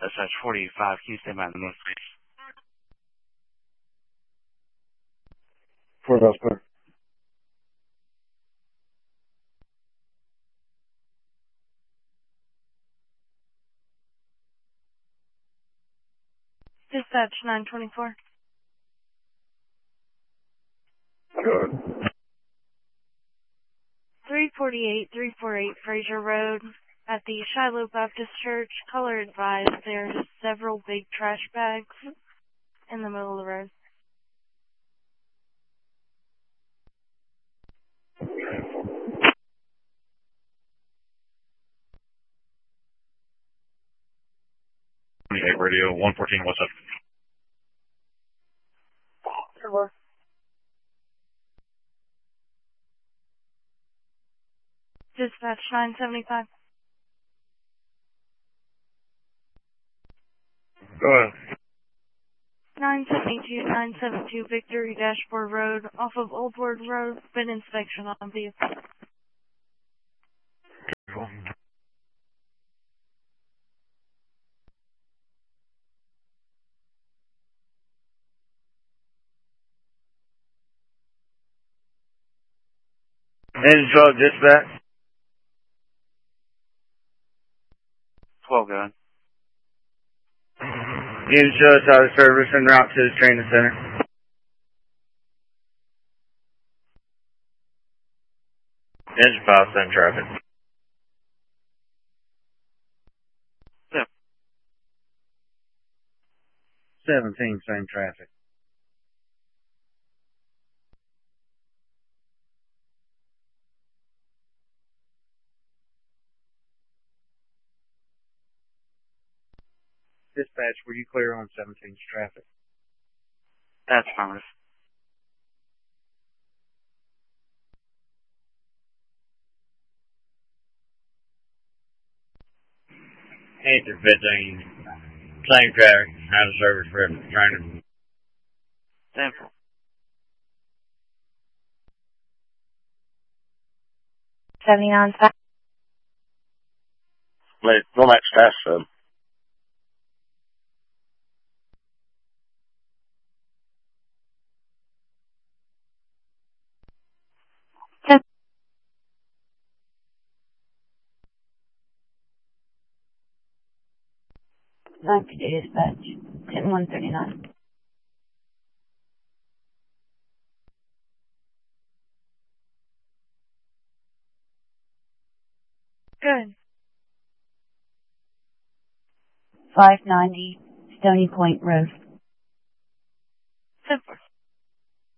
Dispatch 45, can you stand by in the north, please? Fort Oscar. Dispatch 924. Good. 348 Fraser Road at the Shiloh Baptist Church. Caller advised there's several big trash bags in the middle of the road. Radio 114, what's up? Sure. Dispatch 975. Go ahead. 972 Victory Dashboard Road off of Old Ward Road. Been inspection on vehicle. Engine truck dispatch. 12, go ahead. Engine truck out of service en route to the training center. Engine 5, same traffic. 17, same traffic. Dispatch, were you clear on 17's traffic? That's affirmative. Answer 15, same traffic, out of service for training. Sample. 79 Go back to staff sub. Dispatch 10139. Good. 590 Stony Point Road.